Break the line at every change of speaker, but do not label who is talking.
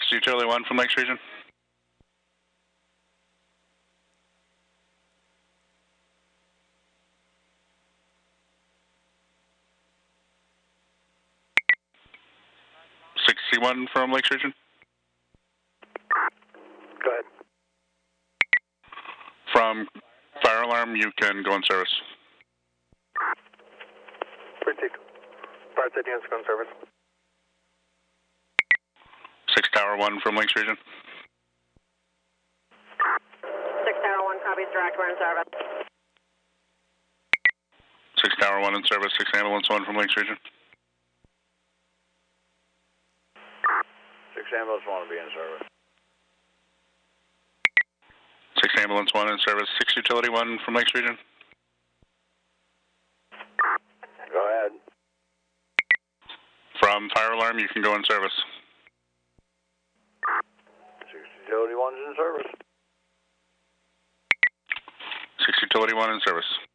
Utility 1 from Lakes Region. C1 from Lakes Region.
Go ahead.
From fire alarm, you can go in service.
Proceed. Fire safety units go in service.
6 Tower 1 from Lakes Region.
6 Tower 1 copies, direct, we're in service.
6 Tower 1 in service, 6 Ambulance 1 from Lakes Region.
6 Ambulance 1 will be in service.
6 Ambulance 1 in service, 6 Utility 1 from Lakes Region.
Go ahead.
From fire alarm, you can go in service.
6 Utility 1's in service.
6 Utility 1 in service.